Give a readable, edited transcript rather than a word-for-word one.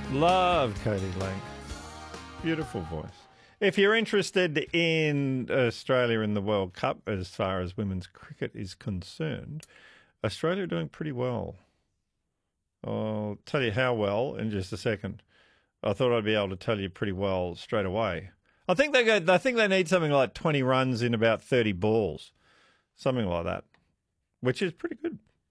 Love Cody Lang. Beautiful voice. If you're interested in Australia in the World Cup as far as women's cricket is concerned, Australia are doing pretty well. I'll tell you how well in just a second. I thought I'd be able to tell you pretty well straight away. I think they need something like 20 runs in about 30 balls, something like that, which is pretty good.